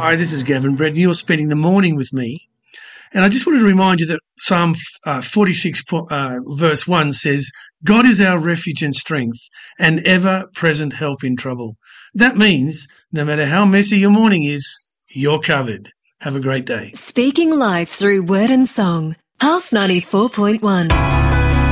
Hi, this is Gavin Brett, and you're spending the morning with me. And I just wanted to remind you that Psalm 46, verse 1 says, God is our refuge and strength, and ever-present help in trouble. That means no matter how messy your morning is, you're covered. Have a great day. Speaking life through word and song. Pulse 94.1.